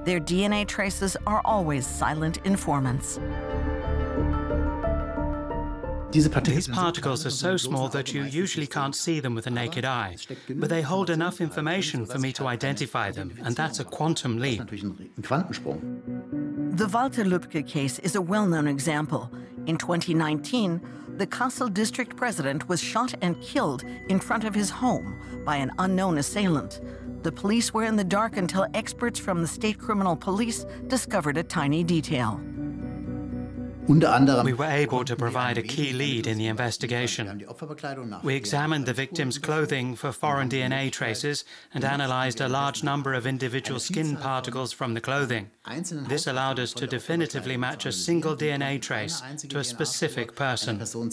Their DNA traces are always silent informants. These particles are so small that you usually can't see them with the naked eye, but they hold enough information for me to identify them, and that's a quantum leap. The Walter Lübcke case is a well-known example. In 2019, the Kassel district president was shot and killed in front of his home by an unknown assailant. The police were in the dark until experts from the state criminal police discovered a tiny detail. We were able to provide a key lead in the investigation. We examined the victim's clothing for foreign DNA traces and analyzed a large number of individual skin particles from the clothing. This allowed us to definitively match a single DNA trace to a specific person.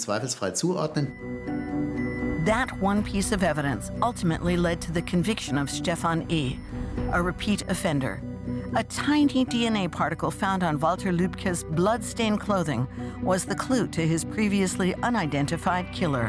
That one piece of evidence ultimately led to the conviction of Stefan E., a repeat offender. A tiny DNA particle found on Walter Lübcke's blood-stained clothing was the clue to his previously unidentified killer.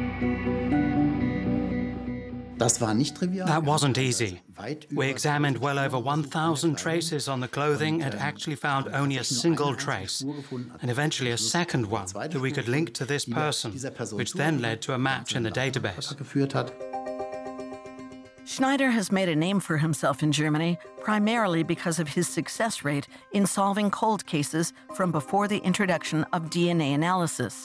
That wasn't easy. We examined well over 1,000 traces on the clothing and actually found only a single trace, and eventually a second one that we could link to this person, which then led to a match in the database. Schneider has made a name for himself in Germany primarily because of his success rate in solving cold cases from before the introduction of DNA analysis.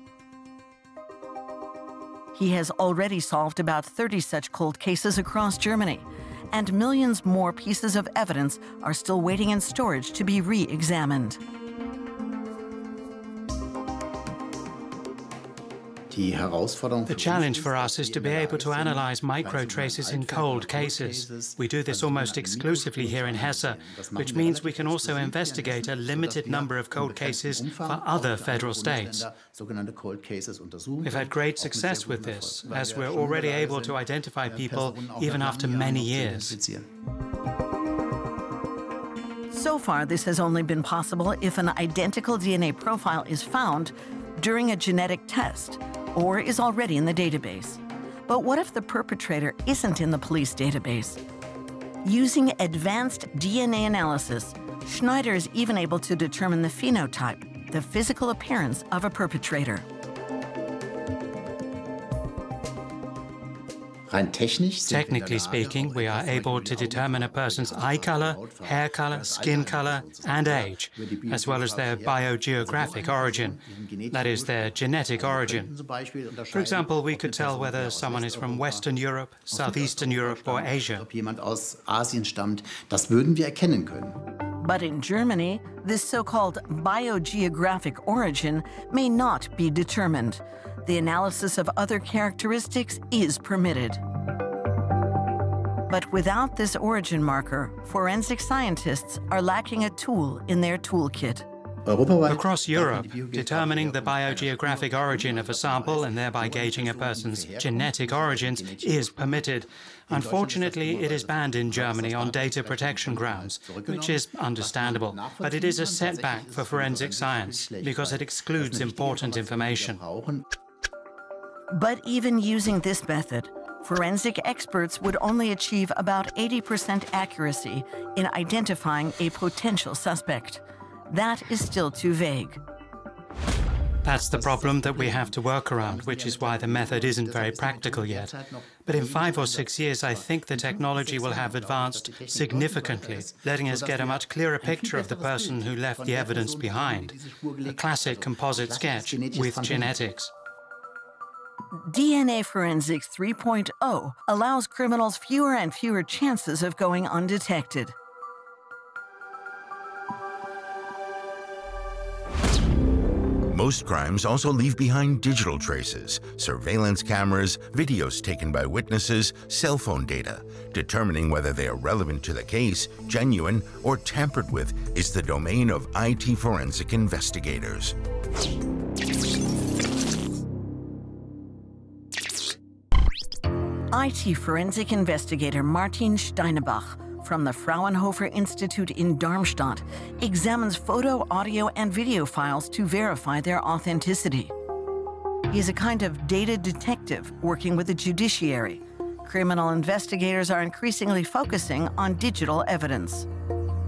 He has already solved about 30 such cold cases across Germany, and millions more pieces of evidence are still waiting in storage to be re-examined. The challenge for us is to be able to analyze microtraces in cold cases. We do this almost exclusively here in Hesse, which means we can also investigate a limited number of cold cases for other federal states. We've had great success with this, as we're already able to identify people even after many years. So far, this has only been possible if an identical DNA profile is found during a genetic test or is already in the database. But what if the perpetrator isn't in the police database? Using advanced DNA analysis, Schneider is even able to determine the phenotype, the physical appearance of a perpetrator. Technically speaking, we are able to determine a person's eye color, hair color, skin color, and age, as well as their biogeographic origin, that is, their genetic origin. For example, we could tell whether someone is from Western Europe, Southeastern Europe, or Asia. But in Germany, this so-called biogeographic origin may not be determined. The analysis of other characteristics is permitted. But without this origin marker, forensic scientists are lacking a tool in their toolkit. Across Europe, determining the biogeographic origin of a sample and thereby gauging a person's genetic origins is permitted. Unfortunately, it is banned in Germany on data protection grounds, which is understandable, but it is a setback for forensic science because it excludes important information. But even using this method, forensic experts would only achieve about 80% accuracy in identifying a potential suspect. That is still too vague. That's the problem that we have to work around, which is why the method isn't very practical yet. But in 5 or 6 years, I think the technology will have advanced significantly, letting us get a much clearer picture of the person who left the evidence behind. A classic composite sketch with genetics. DNA Forensics 3.0 allows criminals fewer and fewer chances of going undetected. Most crimes also leave behind digital traces, surveillance cameras, videos taken by witnesses, cell phone data. Determining whether they are relevant to the case, genuine, or tampered with is the domain of IT forensic investigators. IT forensic investigator Martin Steinebach from the Fraunhofer Institute in Darmstadt examines photo, audio, and video files to verify their authenticity. He is a kind of data detective working with the judiciary. Criminal investigators are increasingly focusing on digital evidence.